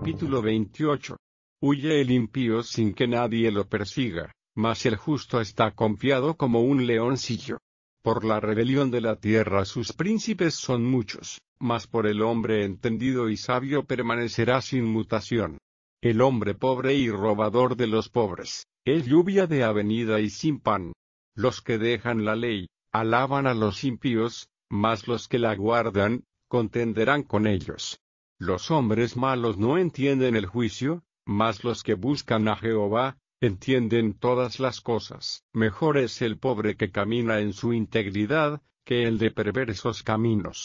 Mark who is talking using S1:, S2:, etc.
S1: Capítulo 28. Huye el impío sin que nadie lo persiga, mas el justo está confiado como un leoncillo. Por la rebelión de la tierra sus príncipes son muchos, mas por el hombre entendido y sabio permanecerá sin mutación. El hombre pobre y robador de los pobres, es lluvia de avenida y sin pan. Los que dejan la ley, alaban a los impíos, mas los que la guardan, contenderán con ellos. Los hombres malos no entienden el juicio, mas los que buscan a Jehová, entienden todas las cosas. Mejor es el pobre que camina en su integridad, que el de perversos caminos.